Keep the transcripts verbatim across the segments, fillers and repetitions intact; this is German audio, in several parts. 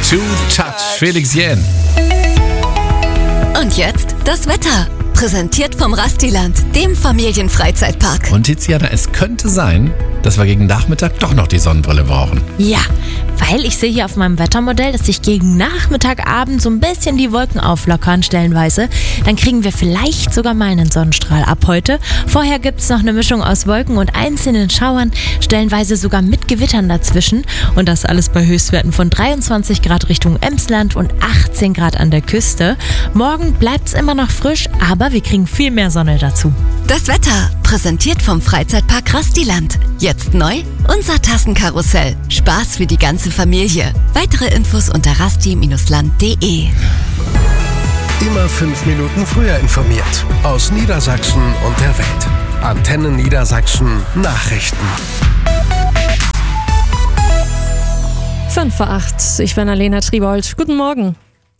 To Touch, Felix Jähn. Und jetzt das Wetter. Präsentiert vom Rastiland, dem Familienfreizeitpark. Und Tiziana, es könnte sein, dass wir gegen Nachmittag doch noch die Sonnenbrille brauchen. Ja, weil ich sehe hier auf meinem Wettermodell, dass sich gegen Nachmittagabend so ein bisschen die Wolken auflockern stellenweise. Dann kriegen wir vielleicht sogar mal einen Sonnenstrahl ab heute. Vorher gibt es noch eine Mischung aus Wolken und einzelnen Schauern, stellenweise sogar mit Gewittern dazwischen. Und das alles bei Höchstwerten von dreiundzwanzig Grad Richtung Emsland und achtzehn Grad an der Küste. Morgen bleibt es immer noch frisch, aber wir kriegen viel mehr Sonne dazu. Das Wetter, präsentiert vom Freizeitpark Rastiland. Jetzt neu, unser Tassenkarussell. Spaß für die ganze Familie. Weitere Infos unter rasti Bindestrich land punkt de. Immer fünf Minuten früher informiert. Aus Niedersachsen und der Welt. Antenne Niedersachsen Nachrichten. fünf vor acht. Ich bin Alena Triebold. Guten Morgen.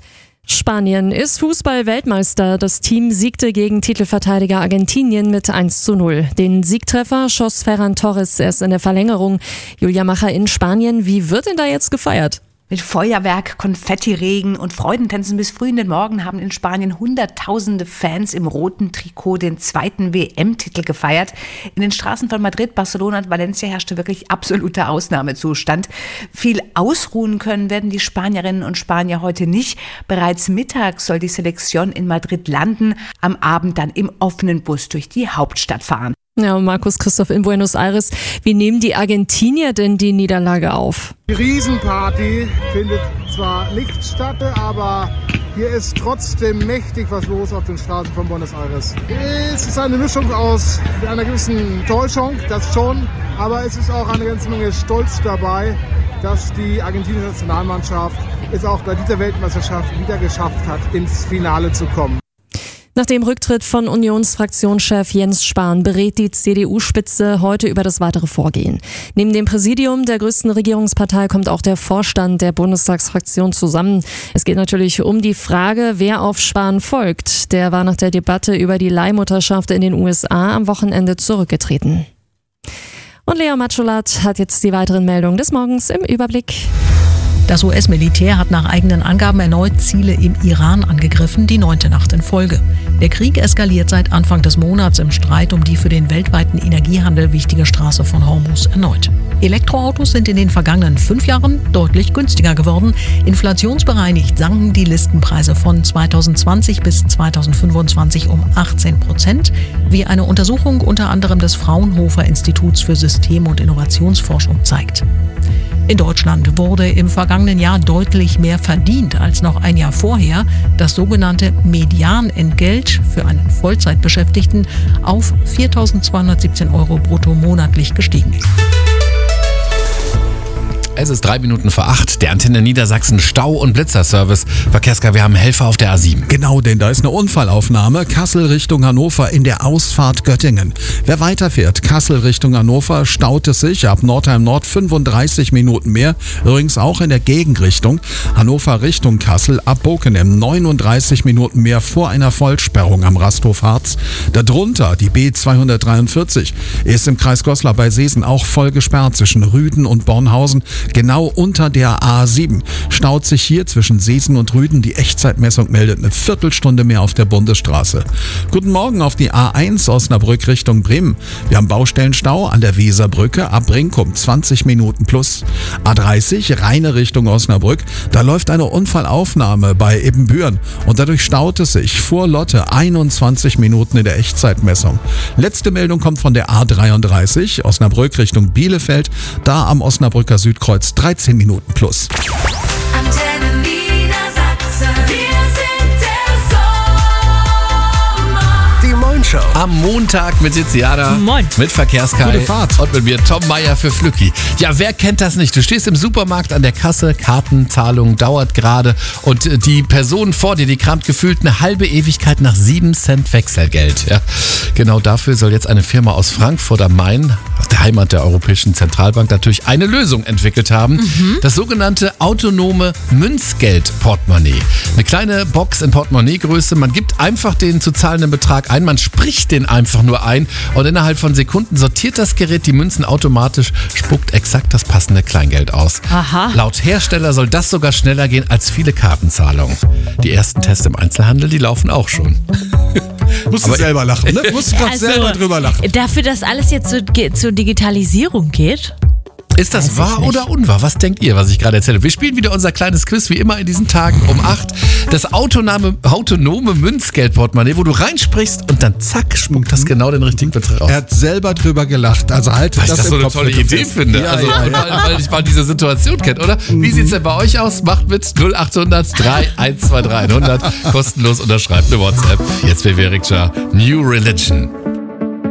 Spanien ist Fußball-Weltmeister. Das Team siegte gegen Titelverteidiger Argentinien mit eins zu null. Den Siegtreffer schoss Ferran Torres erst in der Verlängerung. Julia Macher in Spanien. Wie wird denn da jetzt gefeiert? Mit Feuerwerk, Konfettiregen und Freudentänzen bis früh in den Morgen haben in Spanien hunderttausende Fans im roten Trikot den zweiten W M-Titel gefeiert. In den Straßen von Madrid, Barcelona und Valencia herrschte wirklich absoluter Ausnahmezustand. Viel ausruhen können werden die Spanierinnen und Spanier heute nicht. Bereits mittags soll die Selektion in Madrid landen, am Abend dann im offenen Bus durch die Hauptstadt fahren. Ja, Markus Christoph in Buenos Aires. Wie nehmen die Argentinier denn die Niederlage auf? Die Riesenparty findet zwar nicht statt, aber hier ist trotzdem mächtig was los auf den Straßen von Buenos Aires. Es ist eine Mischung aus einer gewissen Täuschung, das schon, aber es ist auch eine ganze Menge Stolz dabei, dass die argentinische Nationalmannschaft es auch bei dieser Weltmeisterschaft wieder geschafft hat, ins Finale zu kommen. Nach dem Rücktritt von Unionsfraktionschef Jens Spahn berät die C D U-Spitze heute über das weitere Vorgehen. Neben dem Präsidium der größten Regierungspartei kommt auch der Vorstand der Bundestagsfraktion zusammen. Es geht natürlich um die Frage, wer auf Spahn folgt. Der war nach der Debatte über die Leihmutterschaft in den U S A am Wochenende zurückgetreten. Und Lea Matscholat hat jetzt die weiteren Meldungen des Morgens im Überblick. Das U S-Militär hat nach eigenen Angaben erneut Ziele im Iran angegriffen, die neunte Nacht in Folge. Der Krieg eskaliert seit Anfang des Monats im Streit um die für den weltweiten Energiehandel wichtige Straße von Hormuz erneut. Elektroautos sind in den vergangenen fünf Jahren deutlich günstiger geworden. Inflationsbereinigt sanken die Listenpreise von zweitausendzwanzig bis zweitausendfünfundzwanzig um achtzehn Prozent, wie eine Untersuchung unter anderem des Fraunhofer Instituts für System- und Innovationsforschung zeigt. In Deutschland wurde im vergangenen Jahr deutlich mehr verdient als noch ein Jahr vorher. Das sogenannte Medianentgelt für einen Vollzeitbeschäftigten auf viertausendzweihundertsiebzehn Euro brutto monatlich gestiegen. Es ist drei Minuten vor acht, der Antenne Niedersachsen Stau- und Blitzerservice. Verkehrska, wir haben Helfer auf der A sieben. Genau, denn da ist eine Unfallaufnahme. Kassel Richtung Hannover in der Ausfahrt Göttingen. Wer weiterfährt, Kassel Richtung Hannover, staut es sich ab Nordheim Nord fünfunddreißig Minuten mehr. Übrigens auch in der Gegenrichtung. Hannover Richtung Kassel ab Bokenem neununddreißig Minuten mehr vor einer Vollsperrung am Rasthof Harz. Darunter die B zweihundertdreiundvierzig ist im Kreis Goslar bei Seesen auch voll gesperrt zwischen Rüden und Bornhausen. Genau unter der A sieben staut sich hier zwischen Seesen und Rüden. Die Echtzeitmessung meldet eine Viertelstunde mehr auf der Bundesstraße. Guten Morgen auf die A eins Osnabrück Richtung Bremen. Wir haben Baustellenstau an der Weserbrücke ab Brinkum zwanzig Minuten plus. A dreißig Rheine Richtung Osnabrück. Da läuft eine Unfallaufnahme bei Ebenbüren und dadurch staut es sich vor Lotte einundzwanzig Minuten in der Echtzeitmessung. Letzte Meldung kommt von der A dreiunddreißig Osnabrück Richtung Bielefeld. Da am Osnabrücker Südkreuz dreizehn Minuten plus. Antenne Niedersachsen, wir sind der Sommer. Die Moin-Show. Am Montag mit Tiziana, Moin. mit Verkehrskai Gute Fahrt. und mit mir Tom Meier für Flücki. Ja, wer kennt das nicht? Du stehst im Supermarkt an der Kasse, Kartenzahlung dauert gerade und die Person vor dir, die kramt gefühlt eine halbe Ewigkeit nach sieben Cent Wechselgeld. Ja, genau dafür soll jetzt eine Firma aus Frankfurt am Main, der Heimat der Europäischen Zentralbank, natürlich eine Lösung entwickelt haben. Mhm. Das sogenannte autonome Münzgeld-Portemonnaie. Eine kleine Box in Portemonnaie-Größe. Man gibt einfach den zu zahlenden Betrag ein, man spricht scannt den einfach nur ein und innerhalb von Sekunden sortiert das Gerät die Münzen automatisch, spuckt exakt das passende Kleingeld aus. Aha. Laut Hersteller soll das sogar schneller gehen als viele Kartenzahlungen. Die ersten Tests im Einzelhandel, die laufen auch schon. Musst du selber lachen, ne? Musst du gerade Also, selber drüber lachen. Dafür, dass alles jetzt zur, zur Digitalisierung geht. Ist das wahr oder unwahr? Was denkt ihr, was ich gerade erzähle? Wir spielen wieder unser kleines Quiz, wie immer in diesen Tagen um acht. Das autonome, autonome Münzgeldportemonnaie, wo du reinsprichst und dann zack, spuckt das genau den richtigen Betrag aus. Er hat selber drüber gelacht. Also halt Weil ich das das so im eine Kopf tolle bitte Idee fest. finde. Ja, also, ja, ja. Weil, weil ich mal diese Situation kenne, oder? Wie sieht's denn bei euch aus? Macht mit null acht hundert drei eins zwei drei hundert. Kostenlos unterschreibt eine WhatsApp. Jetzt wäre Rikscha New Religion.